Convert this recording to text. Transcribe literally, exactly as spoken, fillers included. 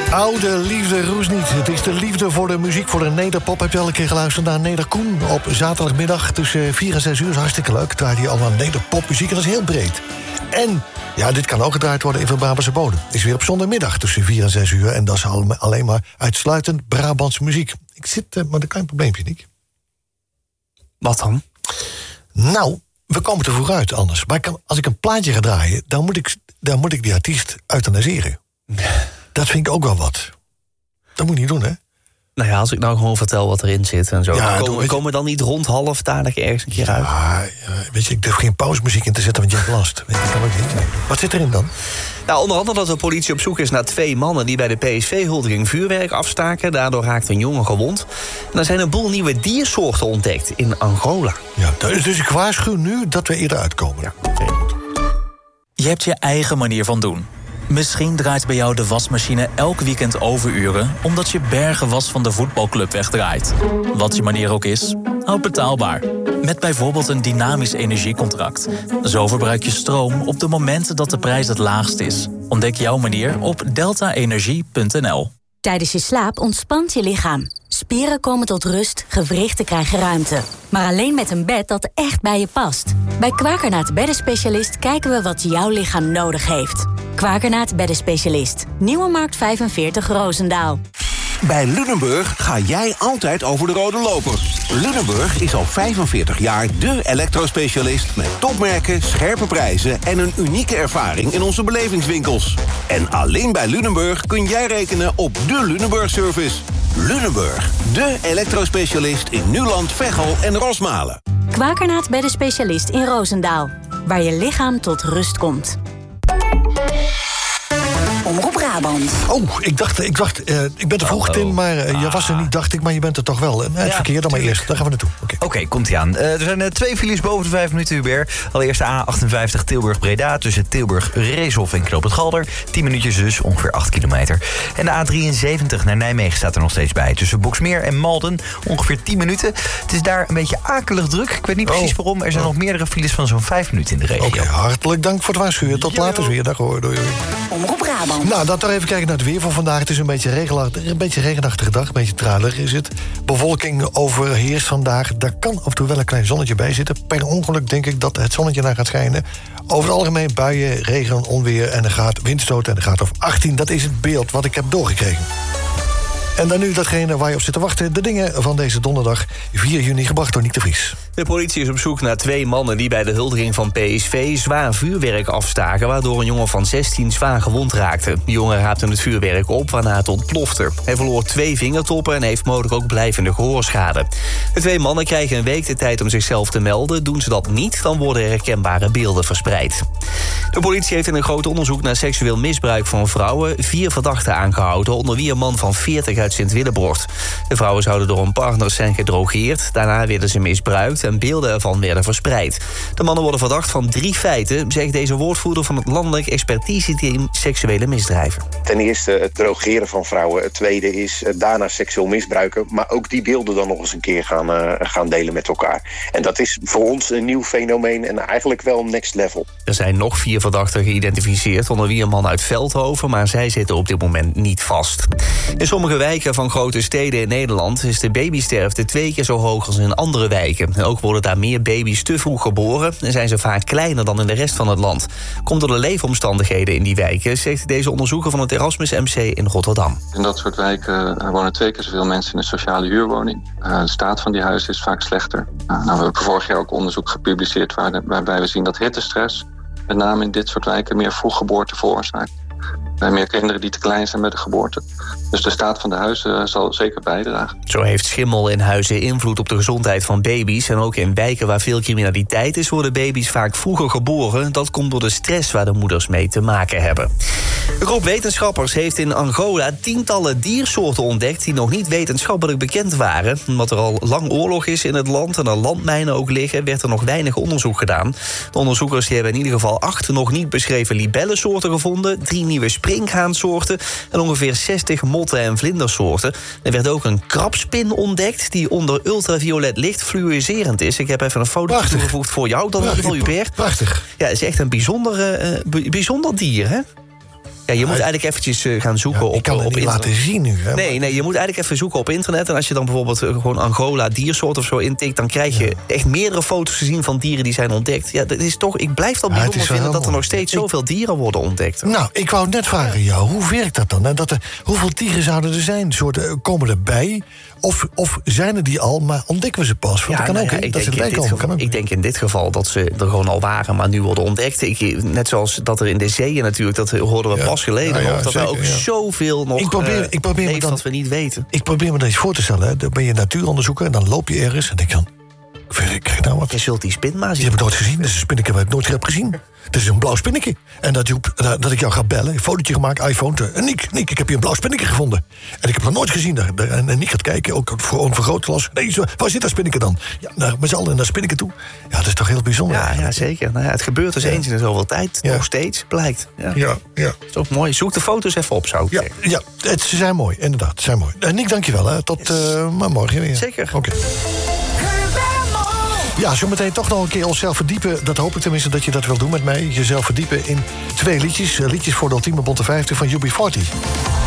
Oude liefde roes niet. Het is de liefde voor de muziek, voor de nederpop. Heb je al een keer geluisterd naar Nederkoen? Op zaterdagmiddag tussen vier en zes uur. Dat is hartstikke leuk. Draait hij allemaal nederpopmuziek en dat is heel breed. En ja, dit kan ook gedraaid worden in Van Brabantse bodem. Is weer op zondagmiddag tussen vier en zes uur. En dat is alleen maar uitsluitend Brabantse muziek. Ik zit uh, met een klein probleempje, Nick. Wat dan? Nou, we komen te vroeg uit anders. Maar als ik een plaatje ga draaien, dan moet ik, dan moet ik die artiest euthanaseren. Dat vind ik ook wel wat. Dat moet je niet doen, hè? Nou ja, als ik nou gewoon vertel wat erin zit en zo. Ja, dan doe, komen, komen we dan niet rond half dadelijk ergens een keer ja, uit? Ja, weet je, ik durf geen pauzemuziek in te zetten, want je hebt last. Weet je, dat kan ook niet. Wat zit erin dan? Nou, onder andere dat de politie op zoek is naar twee mannen die bij de P S V-huldiging vuurwerk afstaken. Daardoor raakt een jongen gewond. En er zijn een boel nieuwe diersoorten ontdekt in Angola. Ja, dus ik waarschuw nu dat we eerder uitkomen. Ja, okay. Je hebt je eigen manier van doen. Misschien draait bij jou de wasmachine elk weekend overuren omdat je bergen was van de voetbalclub wegdraait. Wat je manier ook is, houd betaalbaar. Met bijvoorbeeld een dynamisch energiecontract. Zo verbruik je stroom op de momenten dat de prijs het laagst is. Ontdek jouw manier op delta energie punt n l. Tijdens je slaap ontspant je lichaam. Spieren komen tot rust, gewrichten krijgen ruimte. Maar alleen met een bed dat echt bij je past. Bij Kwakernaat Beddenspecialist kijken we wat jouw lichaam nodig heeft. Kwakernaat Beddenspecialist. Nieuwe Markt vijfenveertig Roosendaal. Bij Lunenburg ga jij altijd over de rode loper. Lunenburg is al vijfenveertig jaar de elektrospecialist met topmerken, scherpe prijzen en een unieke ervaring in onze belevingswinkels. En alleen bij Lunenburg kun jij rekenen op de Lunenburg-service. Lunenburg, de elektrospecialist in Nuland, Veghel en Rosmalen. Kwakernaat Beddenspecialist in Roosendaal. Waar je lichaam tot rust komt. Omroep Brabant. Oh, ik dacht, ik dacht, uh, ik ben te vroeg, Tim, maar uh, je was er niet, dacht ik, maar je bent er toch wel. Uh, het ja, verkeer dan maar eerst, daar gaan we naartoe. Oké, okay. okay, komt-ie aan. Uh, er zijn uh, twee files boven de vijf minuten, Hubert. Allereerst de A achtenvijftig Tilburg-Breda tussen Tilburg-Reeshof en Knoop het Galder. tien minuutjes dus, ongeveer acht kilometer. En de A drieënzeventig naar Nijmegen staat er nog steeds bij. Tussen Boksmeer en Malden, ongeveer tien minuten. Het is daar een beetje akelig druk. Ik weet niet precies oh. waarom. Er zijn oh. nog meerdere files van zo'n vijf minuten in de regio. Oké, okay, hartelijk dank voor het waarschuwen. Tot later weer. Dag hoor. Doei, doei. Omroep Brabant. Nou, dan toch even kijken naar het weer van vandaag. Het is een beetje, regenachtig, een beetje regenachtige dag, een beetje truilig is het. Bewolking overheerst vandaag. Daar kan af en toe wel een klein zonnetje bij zitten. Per ongeluk denk ik dat het zonnetje naar gaat schijnen. Over het algemeen buien, regen, onweer en een graad windstoot en een graad of achttien. Dat is het beeld wat ik heb doorgekregen. En dan nu datgene waar je op zit te wachten. De dingen van deze donderdag vier juni, gebracht door Nick de Vries. De politie is op zoek naar twee mannen die bij de huldiging van P S V zwaar vuurwerk afstaken, waardoor een jongen van zestien zwaar gewond raakte. De jongen raapte het vuurwerk op, waarna het ontplofte. Hij verloor twee vingertoppen en heeft mogelijk ook blijvende gehoorschade. De twee mannen krijgen een week de tijd om zichzelf te melden. Doen ze dat niet, dan worden er herkenbare beelden verspreid. De politie heeft in een groot onderzoek naar seksueel misbruik van vrouwen vier verdachten aangehouden, onder wie een man van veertig uit Sint-Willebroord. De vrouwen zouden door hun partners zijn gedrogeerd. Daarna werden ze misbruikt en beelden ervan werden verspreid. De mannen worden verdacht van drie feiten, zegt deze woordvoerder van het landelijk expertiseteam seksuele misdrijven. Ten eerste het drogeren van vrouwen. Het tweede is daarna seksueel misbruiken. Maar ook die beelden dan nog eens een keer gaan, uh, gaan delen met elkaar. En dat is voor ons een nieuw fenomeen en eigenlijk wel next level. Er zijn nog vier verdachten geïdentificeerd, onder wie een man uit Veldhoven, maar zij zitten op dit moment niet vast. In sommige wijken van grote steden in Nederland is de babysterfte twee keer zo hoog als in andere wijken. En ook worden daar meer baby's te vroeg geboren en zijn ze vaak kleiner dan in de rest van het land. Komt door de leefomstandigheden in die wijken, zegt deze onderzoeker van het Erasmus M C in Rotterdam. In dat soort wijken wonen twee keer zoveel mensen in een sociale huurwoning. Uh, de staat van die huizen is vaak slechter. Uh, nou, we hebben vorig jaar ook onderzoek gepubliceerd waar de, waarbij we zien dat hittestress met name in dit soort wijken meer vroeggeboorte veroorzaakt. Uh, meer kinderen die te klein zijn met de geboorte. Dus de staat van de huizen uh, zal zeker bijdragen. Zo heeft schimmel in huizen invloed op de gezondheid van baby's. En ook in wijken waar veel criminaliteit is, worden baby's vaak vroeger geboren. Dat komt door de stress waar de moeders mee te maken hebben. Een groep wetenschappers heeft in Angola tientallen diersoorten ontdekt die nog niet wetenschappelijk bekend waren. Omdat er al lang oorlog is in het land en er landmijnen ook liggen, werd er nog weinig onderzoek gedaan. De onderzoekers die hebben in ieder geval acht nog niet beschreven libellensoorten gevonden, drie nieuwe springhaansoorten en ongeveer zestig motten en vlindersoorten. Er werd ook een krabspin ontdekt die onder ultraviolet licht fluoriserend is. Ik heb even een foto toegevoegd voor jou, dan in ieder geval, Hubert. Prachtig. Ja, het is echt een bijzonder, uh, bijzonder dier, hè? Ja, je moet eigenlijk eventjes uh, gaan zoeken ja, op Ik kan het op niet internet. laten zien nu. Hè? Nee, nee, je moet eigenlijk even zoeken op internet. En als je dan bijvoorbeeld uh, gewoon Angola diersoort of zo intikt... dan krijg je ja. echt meerdere foto's te zien van dieren die zijn ontdekt. Ja, dat is toch, ik blijf dat bijzonder ja, vinden dat er nog steeds ik, zoveel dieren worden ontdekt. Nou, ik wou net vragen jou, hoe werkt dat dan? En dat er, hoeveel dieren zouden er zijn? Soorten, komen erbij? Of, of zijn er die al, maar ontdekken we ze pas? Want ja, dat kan nou ook, ja, he? ik, dat denk ze in dit komen, geval, kan ook. ik denk in dit geval dat ze er gewoon al waren, maar nu worden ontdekt. Ik, net zoals dat er in de zeeën natuurlijk, dat hoorden we ja, pas geleden ja, ja, nog... dat zeker, er ook ja. zoveel nog ik probeer, uh, ik probeer leeft dan, dat we niet weten. Ik probeer me dat eens voor te stellen. Hè. Dan ben je natuuronderzoeker en dan loop je ergens en denk je dan... Ik krijg nou wat. Je zult die spinmaas... Die heb ik nooit gezien. Dat is een spinnetje wat ik nooit heb gezien. Het is een blauw spinnetje. En dat, je, dat ik jou ga bellen, een fotootje gemaakt, iPhone. En Niek, Niek, ik heb hier een blauw spinnetje gevonden. En ik heb dat nooit gezien. En, en Niek gaat kijken, ook voor een vergrootglas. Nee, zo, waar zit dat spinnetje dan? Ja, nou, met z'n allen naar dat spinnetje toe. Ja, dat is toch heel bijzonder. Ja, ja zeker. Nou ja, het gebeurt dus ja. eens in de zoveel tijd. Ja. Nog steeds, blijkt. Ja, ja. ja. Dat is ook mooi. Zoek de foto's even op, zou ik ja, zeggen. Ja, het, ze zijn mooi, inderdaad. Ze zijn mooi. En Niek, dankjewel. Hè. Tot yes. uh, maar morgen weer. Zeker. Oké. Okay. Ja, zometeen toch nog een keer onszelf verdiepen. Dat hoop ik tenminste dat je dat wil doen met mij. Jezelf verdiepen in twee liedjes. Liedjes voor de ultieme Bonte vijftig van U B veertig.